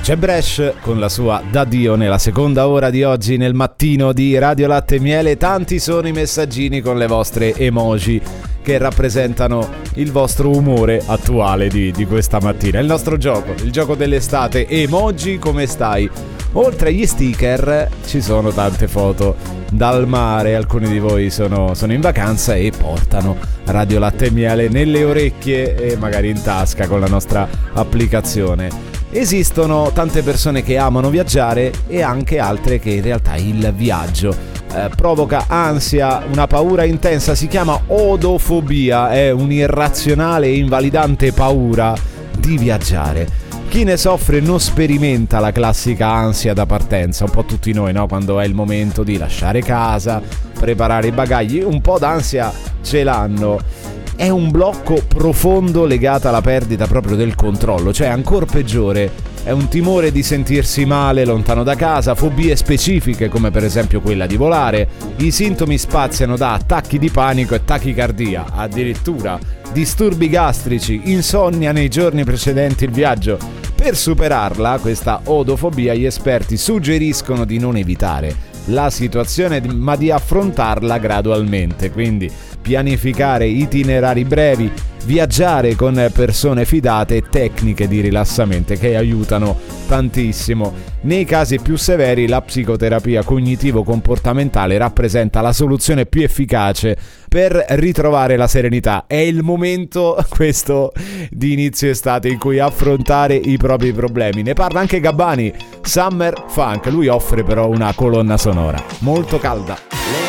C'è Bresh con la sua D'addio nella seconda ora di oggi nel mattino di Radio Latte e Miele. Tanti sono i messaggini con le vostre emoji che rappresentano il vostro umore attuale di questa mattina. Il nostro gioco, il gioco dell'estate. Emoji, come stai? Oltre agli sticker ci sono tante foto dal mare. Alcuni di voi sono in vacanza e portano Radio Latte e Miele nelle orecchie e magari in tasca con la nostra applicazione. Esistono tante persone che amano viaggiare e anche altre che in realtà il viaggio provoca ansia, una paura intensa, si chiama odofobia, è un'irrazionale e invalidante paura di viaggiare. Chi ne soffre non sperimenta la classica ansia da partenza, un po' tutti noi, no? Quando è il momento di lasciare casa, preparare i bagagli, un po' d'ansia ce l'hanno. È un blocco profondo legato alla perdita proprio del controllo, cioè ancora peggiore, è un timore di sentirsi male lontano da casa, fobie specifiche come per esempio quella di volare. I sintomi spaziano da attacchi di panico e tachicardia, addirittura disturbi gastrici, insonnia nei giorni precedenti il viaggio. Per superarla, questa odofobia, gli esperti suggeriscono di non evitare la situazione ma di affrontarla gradualmente, quindi pianificare itinerari brevi, viaggiare con persone fidate e tecniche di rilassamento che aiutano tantissimo. Nei casi più severi la psicoterapia cognitivo-comportamentale rappresenta la soluzione più efficace per ritrovare la serenità. È il momento questo di inizio estate in cui affrontare i propri problemi. Ne parla anche Gabbani, Summer Funk, lui offre però una colonna sonora molto calda.